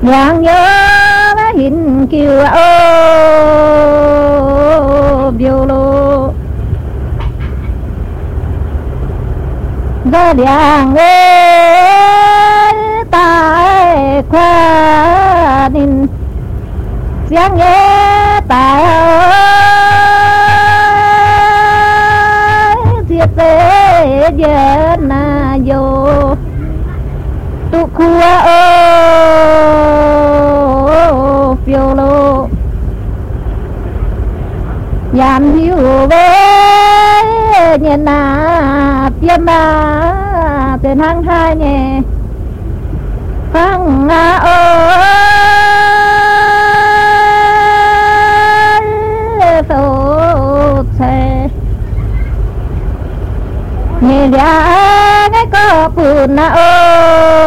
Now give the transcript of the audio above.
nhang nhớ hình kiều ô biểu lô ra điang ơi ta qua đình giang nhớ ta diệt thế giờ na vô tu khua ô phiêu lô nhàn hiu về nhìn na tiêm na tên hăng hai nhẹ hăng na ơi sốt xe nhẹ đã ngay có buồn na ơi